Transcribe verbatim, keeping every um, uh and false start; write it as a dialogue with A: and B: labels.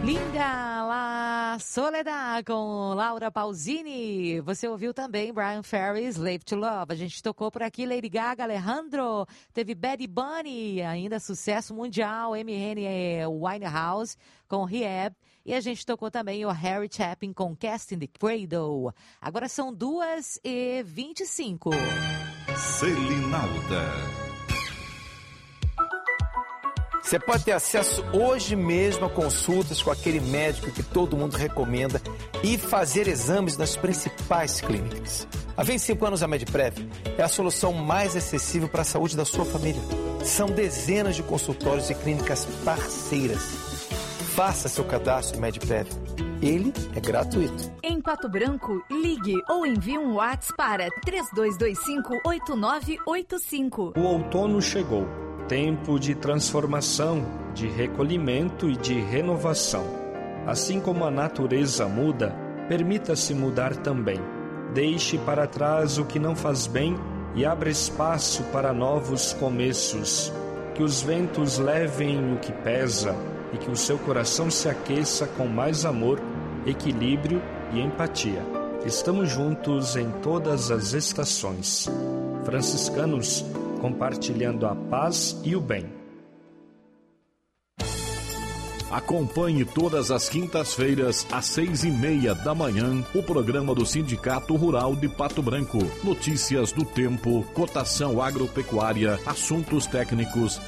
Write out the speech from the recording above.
A: Linda La Soledad com Laura Pausini. Você ouviu também Brian Ferry, Slave to Love. A gente tocou por aqui Lady Gaga, Alejandro. Teve Bad Bunny, ainda sucesso mundial. M N Winehouse com Rehab. E a gente tocou também o Harry Chapin com Casting the Cradle. Agora são duas e vinte e cinco.
B: Selinalda.
C: Você pode ter acesso hoje mesmo a consultas com aquele médico que todo mundo recomenda e fazer exames nas principais clínicas. Há vinte e cinco anos a Medprev é a solução mais acessível para a saúde da sua família. São dezenas de consultórios e clínicas parceiras. Faça seu cadastro Medprev. Ele é gratuito.
D: Em Pato Branco, ligue ou envie um WhatsApp para três dois dois cinco, oito nove oito cinco.
E: O outono chegou. Tempo de transformação, de recolhimento e de renovação. Assim como a natureza muda, permita-se mudar também. Deixe para trás o que não faz bem e abra espaço para novos começos. Que os ventos levem o que pesa e que o seu coração se aqueça com mais amor, equilíbrio e empatia. Estamos juntos em todas as estações. Franciscanos, compartilhando a paz e o bem.
B: Acompanhe todas as quintas-feiras, às seis e meia da manhã, o programa do Sindicato Rural de Pato Branco. Notícias do tempo, cotação agropecuária, assuntos técnicos,